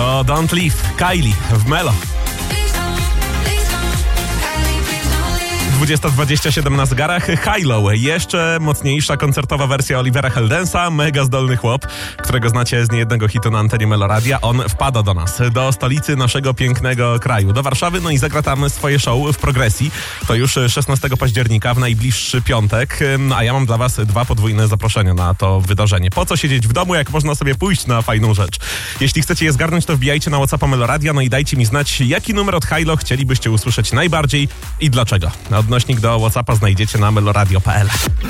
To Don't Leave, Kylie w Melo. 20:27 na zegarach. High Low, jeszcze mocniejsza koncertowa wersja Olivera Heldensa, mega zdolny chłop, którego znacie z niejednego hitu na antenie Meloradia. On wpada do nas, do stolicy naszego pięknego kraju, do Warszawy, no i zagra tam swoje show w Progresji. To już 16 października, w najbliższy piątek, a ja mam dla was 2 podwójne zaproszenia na to wydarzenie. Po co siedzieć w domu, jak można sobie pójść na fajną rzecz? Jeśli chcecie je zgarnąć, to wbijajcie na WhatsAppa Meloradia, no i dajcie mi znać, jaki numer od High Low chcielibyście usłyszeć najbardziej i dlaczego. Odnośnik do WhatsAppa znajdziecie na meloradio.pl.